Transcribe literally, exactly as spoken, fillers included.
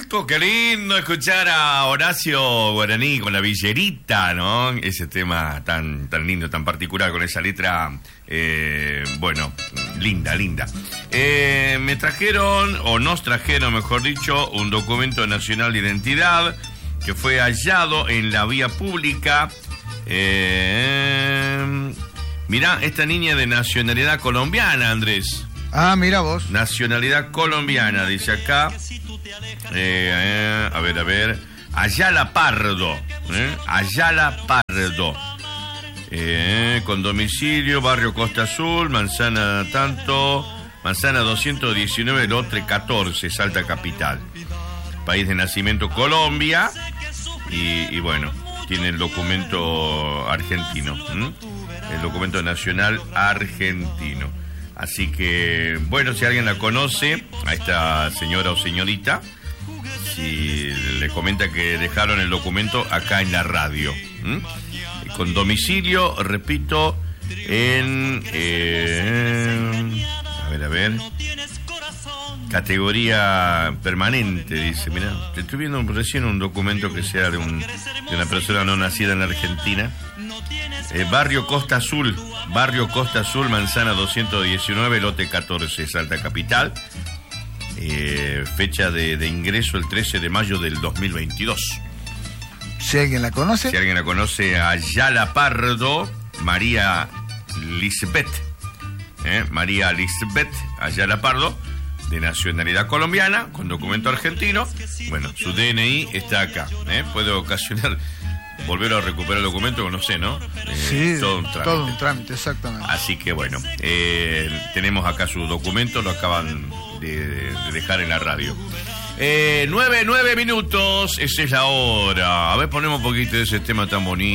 Oh, qué lindo escuchar a Horacio Guaraní con la Villerita, ¿no? Ese tema tan, tan lindo, tan particular, con esa letra, eh, bueno, linda, linda. Eh, me trajeron, o nos trajeron, mejor dicho, un documento nacional de identidad que fue hallado en la vía pública. Eh, mirá, esta niña de nacionalidad colombiana, Andrés. Ah, mira vos. Nacionalidad colombiana, dice acá. Eh, eh, a ver, a ver. Ayala Pardo. ¿eh? Ayala Pardo. Eh, con domicilio, barrio Costa Azul, manzana tanto, manzana doscientos diecinueve, lote catorce, Salta Capital. País de nacimiento Colombia. Y, y bueno, tiene el documento argentino. ¿eh? El documento nacional argentino. Así que, bueno, si alguien la conoce, a esta señora o señorita, si le comenta que dejaron el documento acá en la radio. ¿m? Con domicilio, repito, en... Eh, a ver, a ver... Categoría permanente, dice. Mira, estoy viendo recién un documento que sea de, un, de una persona no nacida en la Argentina. Eh, barrio Costa Azul, barrio Costa Azul, manzana doscientos diecinueve, lote catorce, Salta Capital. Eh, fecha de, de ingreso el trece de mayo del dos mil veintidós. Si alguien la conoce. Si alguien la conoce, Ayala Pardo, María Lisbeth. Eh, María Lisbeth Ayala Pardo, de nacionalidad colombiana, con documento argentino. Bueno, su D N I está acá. ¿eh? Puede ocasionar volver a recuperar el documento, no sé, ¿no? Eh, sí, todo un trámite. Todo un trámite, exactamente. Así que bueno, eh, tenemos acá su documento, lo acaban de, de dejar en la radio. Eh, nueve, nueve minutos, esa es la hora. A ver, ponemos un poquito de ese tema tan bonito.